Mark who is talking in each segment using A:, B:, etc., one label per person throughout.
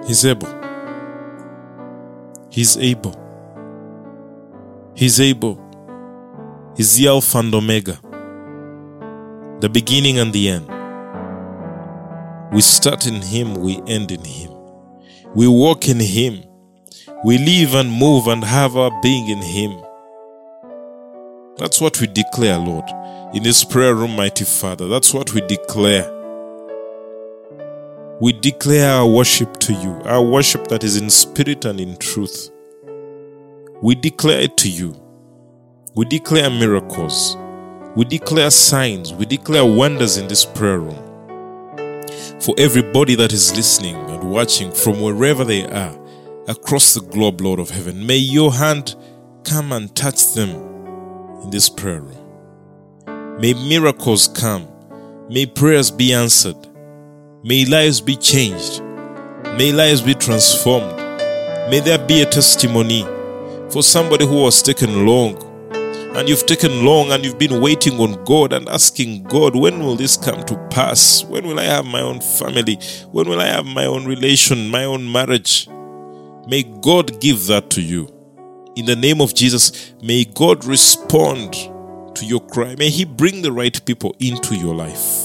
A: He's able. He's able. He's able. He's the Alpha and Omega, the beginning and the end. We start in Him, we end in Him. We walk in Him. We live and move and have our being in Him. That's what we declare, Lord, in this prayer room, mighty Father. That's what we declare. We declare our worship to you, our worship that is in spirit and in truth. We declare it to you. We declare miracles. We declare signs. We declare wonders in this prayer room. For everybody that is listening and watching from wherever they are across the globe, Lord of heaven, may your hand come and touch them in this prayer room. May miracles come. May prayers be answered. May lives be changed. May lives be transformed. May there be a testimony for somebody who was taken long. And you've taken long and you've been waiting on God and asking God, when will this come to pass? When will I have my own family? When will I have my own relation, my own marriage? May God give that to you. In the name of Jesus, may God respond to your cry. May He bring the right people into your life.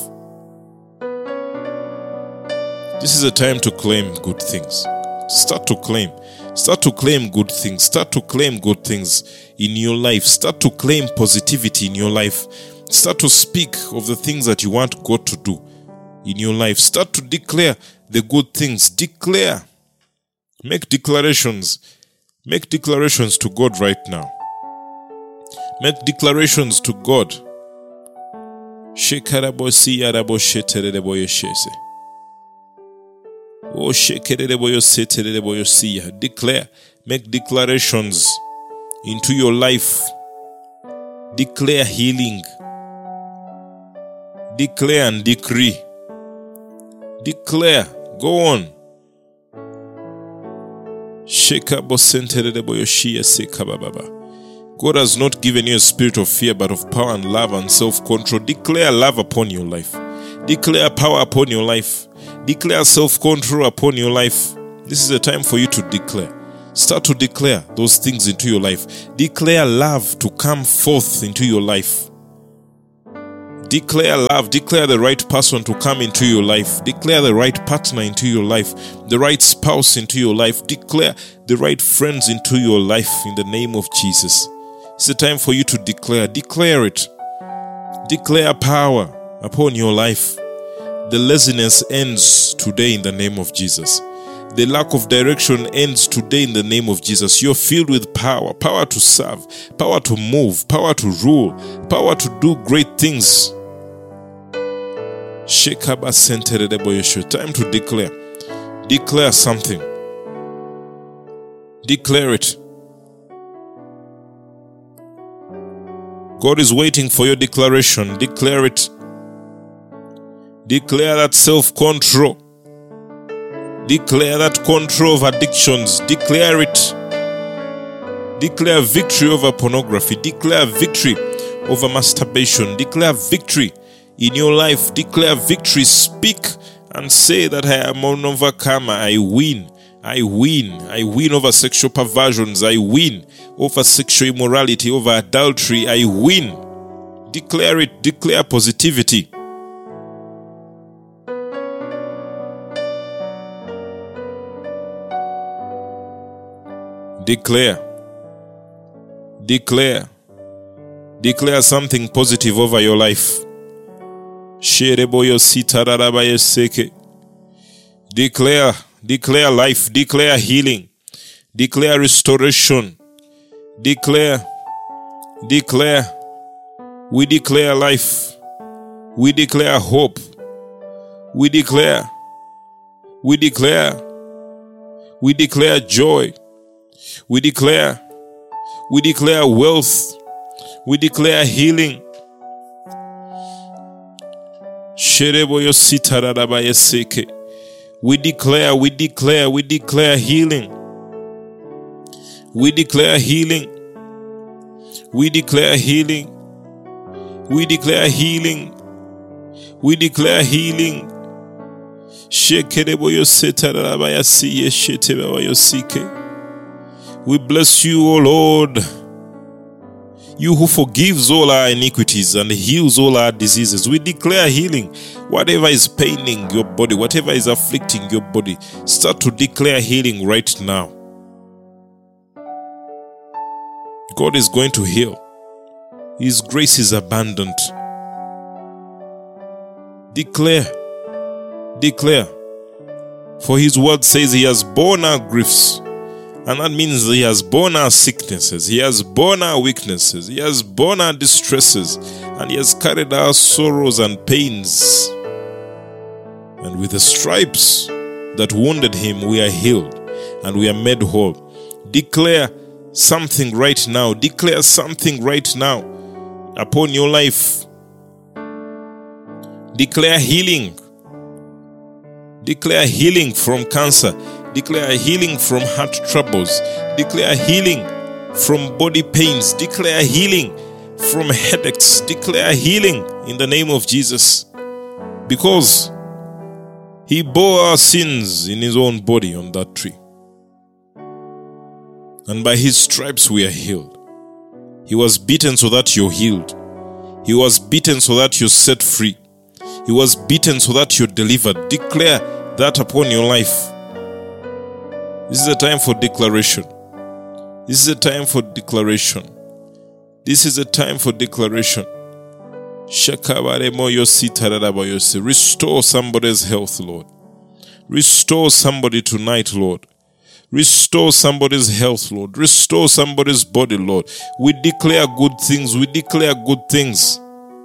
A: This is a time to claim good things. Start to claim. Start to claim good things. Start to claim good things in your life. Start to claim positivity in your life. Start to speak of the things that you want God to do in your life. Start to declare the good things. Declare. Make declarations. Make declarations to God right now. Make declarations to God. Declare. Make declarations into your life. Declare healing. Declare and decree. Declare. Go on. God has not given you a spirit of fear, but of power and love and self-control. Declare love upon your life. Declare power upon your life. Declare self-control upon your life. This is a time for you to declare. Start to declare those things into your life. Declare love to come forth into your life. Declare love. Declare the right person to come into your life. Declare the right partner into your life. The right spouse into your life. Declare the right friends into your life in the name of Jesus. It's a time for you to declare. Declare it. Declare power upon your life. The laziness ends today in the name of Jesus. The lack of direction ends today in the name of Jesus. You're filled with power. Power to serve. Power to move. Power to rule. Power to do great things. Time to declare. Declare something. Declare it. God is waiting for your declaration. Declare it. Declare that self-control. Declare that control of addictions. Declare it. Declare victory over pornography. Declare victory over masturbation. Declare victory in your life. Declare victory. Speak and say that I am an overcomer. I win. I win. I win over sexual perversions. I win over sexual immorality, over adultery. I win. Declare it. Declare positivity. Declare. Declare. Declare something positive over your life. Declare. Declare life. Declare healing. Declare restoration. Declare. Declare. We declare life. We declare hope. We declare. We declare. We declare joy. We declare wealth. We declare healing. We declare healing. We declare healing. We declare healing. We declare healing. We declare healing. We bless you, O Lord. You who forgives all our iniquities and heals all our diseases. We declare healing. Whatever is paining your body, whatever is afflicting your body, start to declare healing right now. God is going to heal. His grace is abundant. Declare. For his word says he has borne our griefs. And that means he has borne our sicknesses, he has borne our weaknesses, he has borne our distresses, and he has carried our sorrows and pains. And with the stripes that wounded him, we are healed and we are made whole. Declare something right now. Declare something right now upon your life. Declare healing. Declare healing from cancer. Declare healing from heart troubles. Declare healing from body pains. Declare healing from headaches. Declare healing in the name of Jesus. Because he bore our sins in his own body on that tree. And by his stripes we are healed. He was beaten so that you're healed. He was beaten so that you're set free. He was beaten so that you're delivered. Declare that upon your life. This is a time for declaration. This is a time for declaration. This is a time for declaration. Restore somebody's health, Lord. Restore somebody tonight, Lord. Restore somebody's health, Lord. Restore somebody's body, Lord. We declare good things. We declare good things.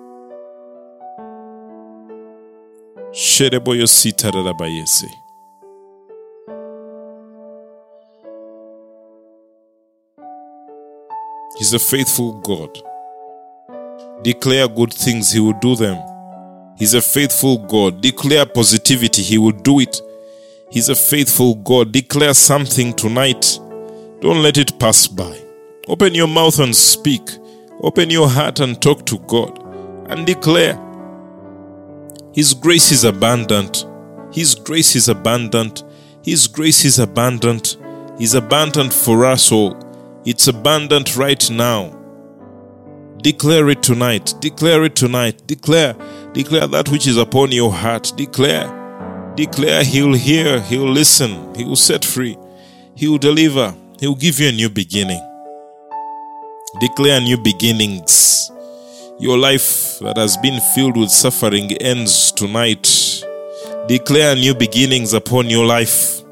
A: He's a faithful God. Declare good things, he will do them. He's a faithful God. Declare positivity, he will do it. He's a faithful God. Declare something tonight. Don't let it pass by. Open your mouth and speak. Open your heart and talk to God. And declare. His grace is abundant. His grace is abundant. His grace is abundant. He's abundant for us all. It's abundant right now. Declare it tonight. Declare it tonight. Declare that which is upon your heart. Declare he'll hear, he'll listen, he will set free, he will deliver, he will give you a new beginning. Declare new beginnings. Your life that has been filled with suffering ends tonight. Declare new beginnings upon your life.